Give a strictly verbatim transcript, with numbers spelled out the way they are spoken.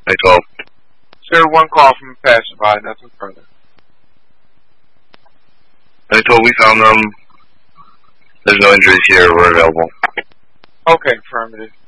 nine twelve. Sir, one call from a passerby, nothing further. nine twelve, we found them. There's no injuries here. We're available. Okay, affirmative.